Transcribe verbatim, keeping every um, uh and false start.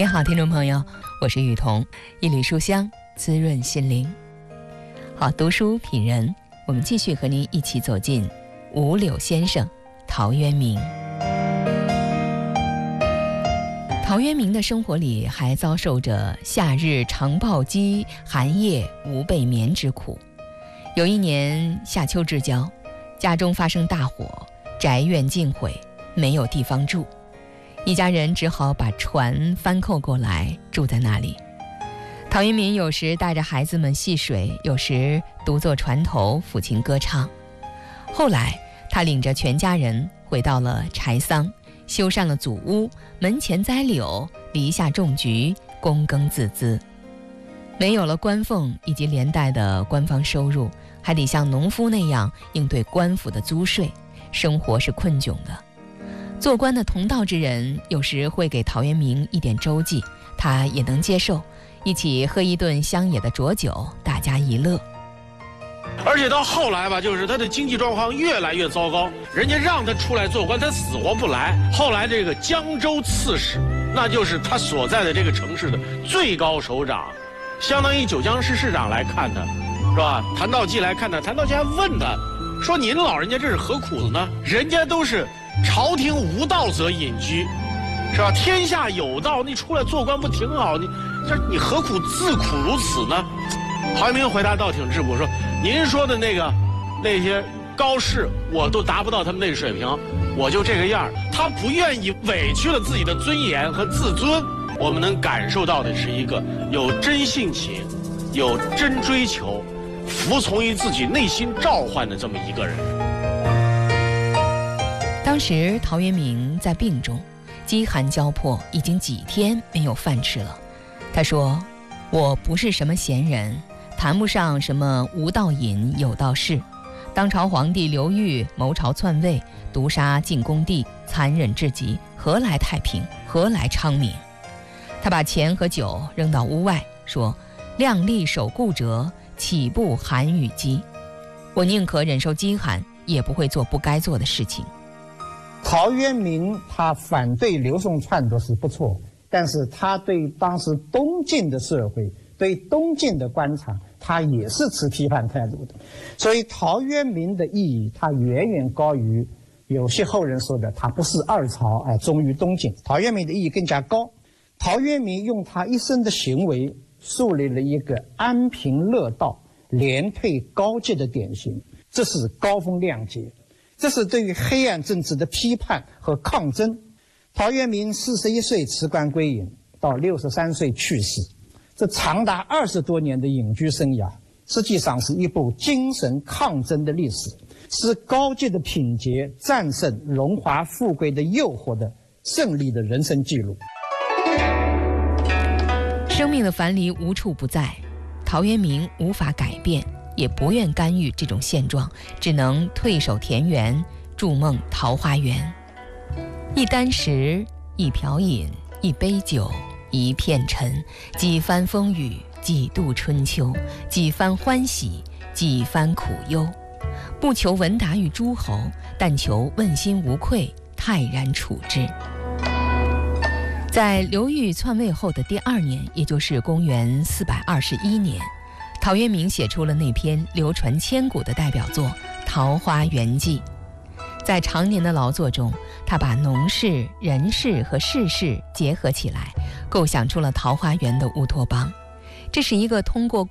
间好，听众朋友，我是雨桐，一缕书香滋润心灵。好，读书品人，我们继续和您一起走进五柳先生陶渊明。陶渊明的生活里还遭受着夏日常暴饥，寒夜无被眠之苦。有一年夏秋之交，家中发生大火，宅院尽毁，没有地方住，一家人只好把船翻扣过来住在那里。陶渊明有时带着孩子们戏水，有时独坐船头抚琴歌唱。后来他领着全家人回到了柴桑，修缮了祖屋，门前栽柳，篱下种菊，躬耕自资。没有了官俸以及连带的官方收入，还得像农夫那样应对官府的租税，生活是困窘的。做官的同道之人有时会给陶渊明一点周济，他也能接受，一起喝一顿乡野的浊酒，大家一乐。 而且到后来吧，就是他的经济状况越来越糟糕，人家让他出来做官，他死活不来。后来这个江州刺史，那就是他所在的这个城市的最高首长，相当于九江市市长来看他，是吧？谭道济来看他，谭道济还问他说：“您老人家这是何苦子呢？人家都是朝廷无道则隐居，是吧？天下有道，你出来做官不挺好？你这你何苦自苦如此呢？”陶渊明回答倒挺质朴，说：“您说的那个那些高士，我都达不到他们那个水平，我就这个样儿。他不愿意委屈了自己的尊严和自尊。我们能感受到的是一个有真性情、有真追求、服从于自己内心召唤的这么一个人。” 当时陶渊明在病中，饥寒交迫，已经几天没有饭吃了。他说：“我不是什么贤人，谈不上什么无道隐有道士。当朝皇帝刘裕谋朝篡位，毒杀晋恭帝，残忍至极，何来太平？何来昌明？”他把钱和酒扔到屋外，说：“量力守固者，岂不寒与饥？我宁可忍受饥寒，也不会做不该做的事情。” 陶渊明他反对刘宋篡夺是不错，但是他对当时东晋的社会，对东晋的官场，他也是持批判态度的。所以陶渊明的意义，他远远高于有些后人说的他不是二朝，哎，忠于东晋。陶渊明的意义更加高。陶渊明用他一生的行为树立了一个安贫乐道、廉退高洁的典型，这是高风亮节，这是对于黑暗政治的批判和抗争。陶渊明四十一岁辞官归隐，到六十三岁去世，这长达二十多年的隐居生涯，实际上是一部精神抗争的历史，是高洁的品节战胜荣华富贵的诱惑的胜利的人生记录。 生命的樊篱无处不在，陶渊明无法改变，也不愿干预这种现状，只能退守田园，筑梦桃花源。一箪食，一瓢饮，一杯酒，一片尘，几番风雨，几度春秋，几番欢喜，几番苦忧。不求闻达于诸侯，但求问心无愧，泰然处之。在刘裕篡位后的第二年，也就是公元四百二十一年，陶渊明写出了那篇流传千古的代表作《桃花源记》。在常年的劳作中，他把农事、人事和世事结合起来，构想出了桃花源的乌托邦。这是一个通过